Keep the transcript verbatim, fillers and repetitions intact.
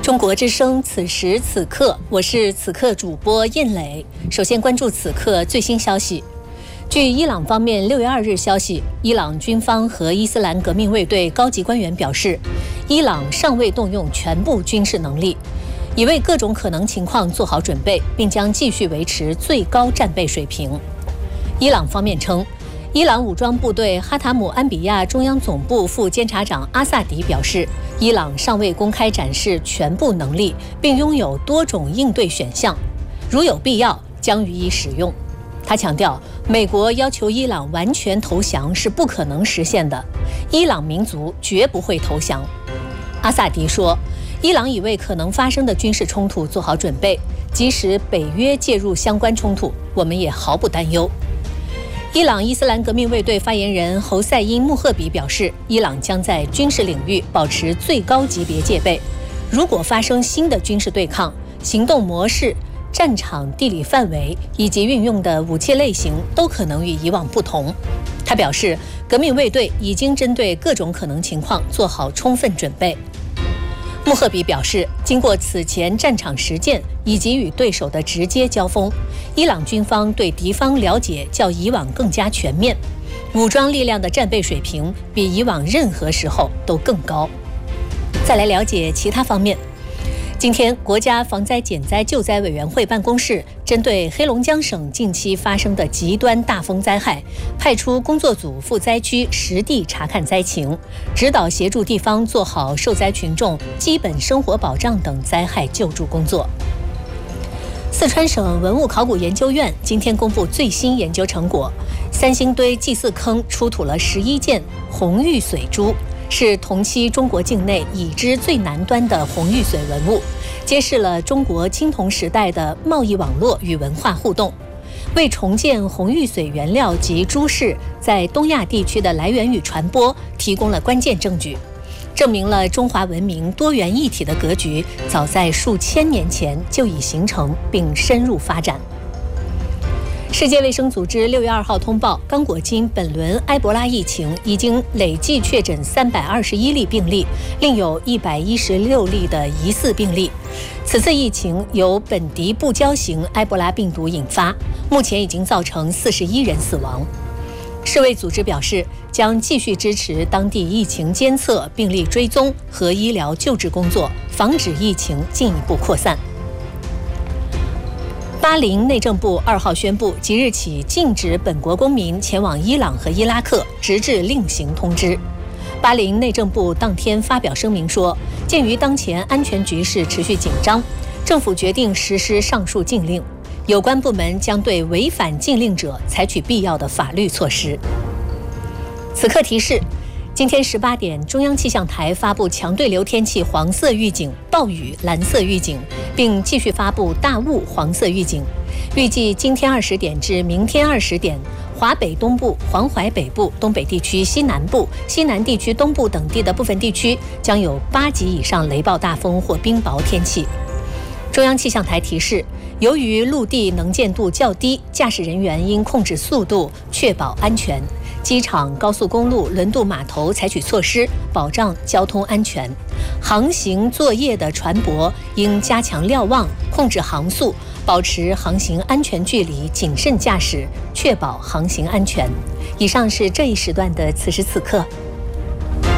中国之声，此时此刻，我是此刻主播燕磊。首先关注此刻最新消息。据伊朗方面六月二日消息，伊朗军方和伊斯兰革命卫队高级官员表示，伊朗尚未动用全部军事能力，已为各种可能情况做好准备，并将继续维持最高战备水平。伊朗方面称，伊朗武装部队哈塔姆安比亚中央总部副监察长阿萨迪表示，伊朗尚未公开展示全部能力，并拥有多种应对选项，如有必要将予以使用。他强调，美国要求伊朗完全投降是不可能实现的，伊朗民族绝不会投降。阿萨迪说，伊朗已为可能发生的军事冲突做好准备，即使北约介入相关冲突，我们也毫不担忧。伊朗伊斯兰革命卫队发言人侯赛因穆赫比表示，伊朗将在军事领域保持最高级别戒备，如果发生新的军事对抗，行动模式、战场地理范围以及运用的武器类型都可能与以往不同。他表示，革命卫队已经针对各种可能情况做好充分准备。穆赫比表示，经过此前战场实践以及与对手的直接交锋，伊朗军方对敌方了解较以往更加全面，武装力量的战备水平比以往任何时候都更高。再来了解其他方面。今天，国家防灾减灾救灾委员会办公室针对黑龙江省近期发生的极端大风灾害，派出工作组赴灾区实地查看灾情，指导协助地方做好受灾群众基本生活保障等灾害救助工作。四川省文物考古研究院今天公布最新研究成果，三星堆祭祀坑出土了十一件红玉髓珠，是同期中国境内已知最南端的红玉髓文物，揭示了中国青铜时代的贸易网络与文化互动，为重建红玉髓原料及珠饰在东亚地区的来源与传播提供了关键证据，证明了中华文明多元一体的格局早在数千年前就已形成并深入发展。世界卫生组织六月二号通报，刚果金本轮埃博拉疫情已经累计确诊三百二十一例病例，另有一百一十六例的疑似病例。此次疫情由本迪布胶型埃博拉病毒引发，目前已经造成四十一人死亡。世卫组织表示，将继续支持当地疫情监测、病例追踪和医疗救治工作，防止疫情进一步扩散。巴林内政部二号宣布，即日起禁止本国公民前往伊朗和伊拉克，直至另行通知。巴林内政部当天发表声明说，鉴于当前安全局势持续紧张，政府决定实施上述禁令，有关部门将对违反禁令者采取必要的法律措施。此刻提示，今天十八点，中央气象台发布强对流天气黄色预警、暴雨蓝色预警，并继续发布大雾黄色预警。预计今天二十点至明天二十点，华北东部、黄淮北部、东北地区西南部、西南地区东部等地的部分地区将有八级以上雷暴大风或冰雹天气。中央气象台提示，由于陆地能见度较低，驾驶人员应控制速度，确保安全。机场、高速公路、轮渡码头采取措施，保障交通安全。航行作业的船舶应加强瞭望，控制航速，保持航行安全距离，谨慎驾驶，确保航行安全。以上是这一时段的此时此刻。